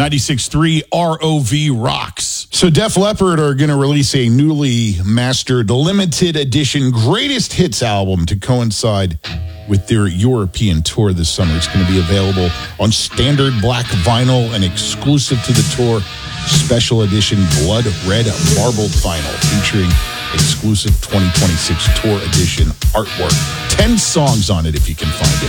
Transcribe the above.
96.3 ROV rocks. So Def Leppard are going to release a newly mastered limited edition greatest hits album to coincide with their European tour this summer. It's going to be available on standard black vinyl and exclusive to the tour, special edition blood red marbled vinyl featuring exclusive 2026 tour edition artwork. 10 songs on it if you can find it.